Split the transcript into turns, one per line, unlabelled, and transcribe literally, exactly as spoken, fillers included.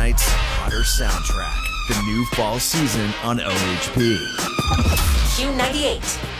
night's hotter soundtrack. The new fall season on O H P.
Q ninety-eight.